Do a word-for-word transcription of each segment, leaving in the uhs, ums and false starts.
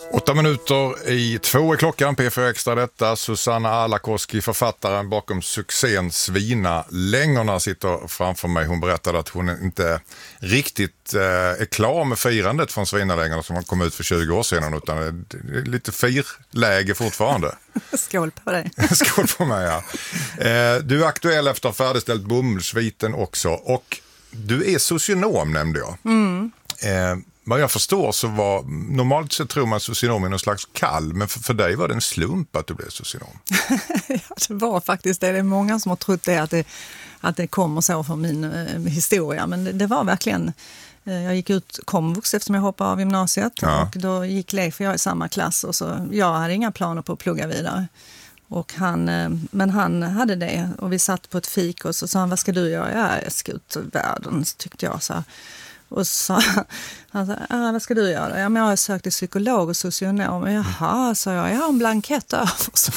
Åtta minuter i två är klockan, P fyra Extra detta. Susanna Alakoski, författaren bakom succén Svina längorna, sitter framför mig. Hon berättade att hon inte riktigt eh, är klar med firandet från Svina längorna som kom ut för tjugo år sedan, utan det är lite firläge fortfarande. Skål på dig. Skål på mig, ja. Eh, du är aktuell efter att ha färdigställt Bomullsviten också, och du är socionom, nämnde jag. Mm. Eh, Vad jag förstår så var, normalt så tror man socionom är någon slags kall, men för, för dig var det en slump att du blev socionom. Ja, det var faktiskt det. Det är många som har trott det, att det, att det kommer så från min eh, historia, men det, det var verkligen, eh, jag gick ut komvux eftersom jag hoppade av gymnasiet, ja. Och då gick Leif och jag i samma klass, och så jag hade inga planer på att plugga vidare. Och han, eh, men han hade det, och vi satt på ett fik och så sa han, vad ska du göra? Ja, jag ska ut i världen, tyckte jag så. Och så han sa, ah, vad ska du göra? Ja, men jag har sökt till psykolog och socionom. Jaha, sa jag, jag har en blankett över.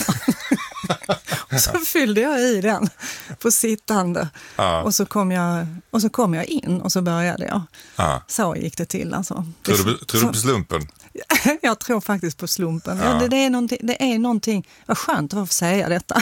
Och så fyllde jag i den på sittande. Ah. Och, så kom jag, och så kom jag in och så började jag. Ah. Så gick det till. Alltså. Tror du, tror du på slumpen? Jag tror faktiskt på slumpen. Ah. Ja, det, det, är någonting, det är någonting, vad skönt att få säga detta.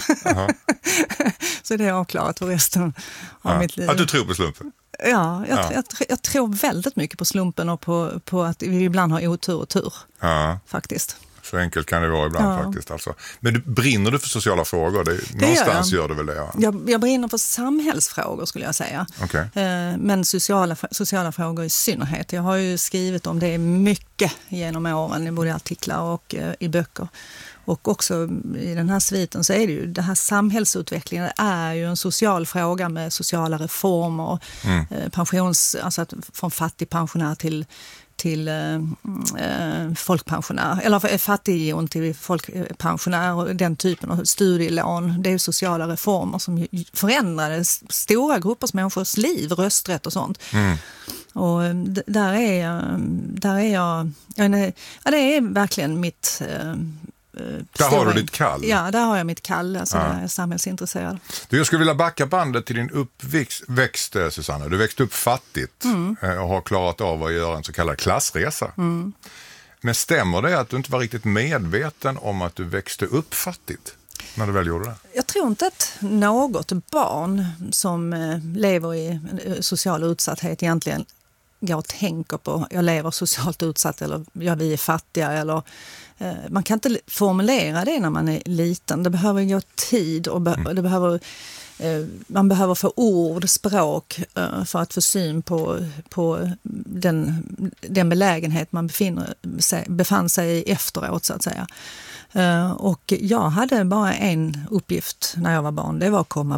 Så det är avklarat för resten av ah. mitt liv. Att du tror på slumpen? Ja, jag, ja. Jag, jag, jag tror väldigt mycket på slumpen och på, på att vi ibland har otur och tur, ja. Faktiskt. Så enkelt kan det vara ibland, ja. Faktiskt. Alltså. Men du, brinner du för sociala frågor? Det, det någonstans gör, gör du väl det? Ja. Jag, jag brinner för samhällsfrågor, skulle jag säga. Okay. Eh, men sociala, sociala frågor i synnerhet. Jag har ju skrivit om det mycket genom åren, i både artiklar och eh, i böcker. Och också i den här sviten så är det ju, det här samhällsutvecklingen är ju en social fråga med sociala reformer, mm. eh, pensions, alltså att, från fattigpensionär till, till eh, eh, folkpensionär, eller fattighjon till folkpensionär och den typen av studielån. Det är ju sociala reformer som förändrade stora gruppers människors liv, rösträtt och sånt. Mm. Och d- där är jag, där är jag, ja, det är verkligen mitt... Eh, Där har du ditt kall. Ja, där har jag mitt kall, alltså ja. Där är jag samhällsintresserad. Du, jag skulle vilja backa bandet till din uppväxt, Susanna. Du växte upp fattigt mm. och har klarat av att göra en så kallad klassresa. Mm. Men stämmer det att du inte var riktigt medveten om att du växte upp fattigt när du väl gjorde det? Jag tror inte att något barn som lever i social utsatthet egentligen går och tänker på jag lever socialt utsatt eller ja, vi är fattiga eller eh, man kan inte formulera det när man är liten. Det behöver gå tid och be- mm. det behöver, eh, man behöver få ord, språk eh, för att få syn på, på den, den belägenhet man befinner sig, befann sig i efteråt, så att säga. Uh, och jag hade bara en uppgift när jag var barn, det var att komma